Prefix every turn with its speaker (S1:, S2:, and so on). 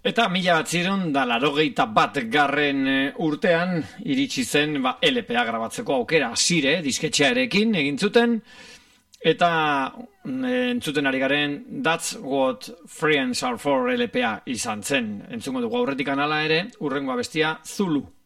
S1: Eta 1981 garren urtean iritsi zen LPA grabatzeko aukera Sire disketxearekin egin zuten, eta entzuten ari garen That's What Friends Are For LPA izan zen. Entzungo dugu aurretik anala ere, urrengoa bestia Zulu.